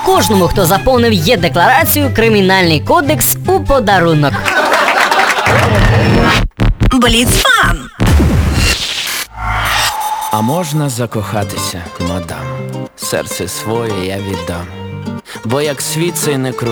кожному, хто заповнив Є-декларацію, Кримінальний кодекс у подарунок. Бліцфан. А можна закохатися, мадам? Серце своє я віддам. Бо як світ цей не крутий,